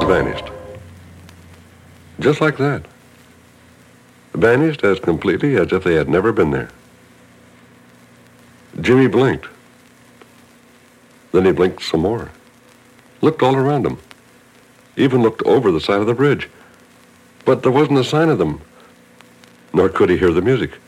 vanished. Just like that. Vanished as completely as if they had never been there. Jimmy blinked. Then he blinked some more. Looked all around him. Even looked over the side of the bridge. But there wasn't a sign of them. Nor could he hear the music.